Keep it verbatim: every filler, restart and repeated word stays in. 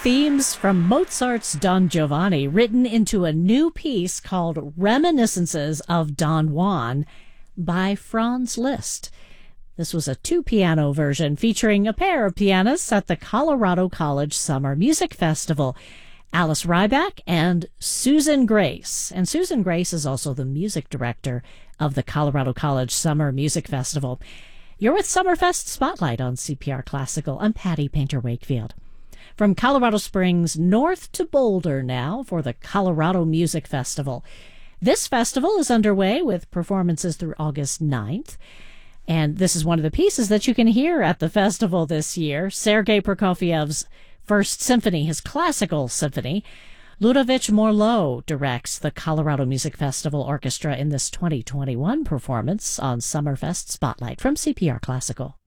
themes from Mozart's Don Giovanni written into a new piece called Reminiscences of Don Juan by Franz Liszt. This was a two-piano version featuring a pair of pianists at the Colorado College Summer Music Festival, Alice Ryback and Susan Grace. And Susan Grace is also the music director of the Colorado College Summer Music Festival. You're with Summerfest Spotlight on C P R Classical. I'm Patty Painter Wakefield. From Colorado Springs north to Boulder now for the Colorado Music Festival. This festival is underway with performances through August ninth. And this is one of the pieces that you can hear at the festival this year, Sergei Prokofiev's First Symphony, his classical symphony. Ludovic Morlot directs the Colorado Music Festival Orchestra in this twenty twenty-one performance on Summerfest Spotlight from C P R Classical.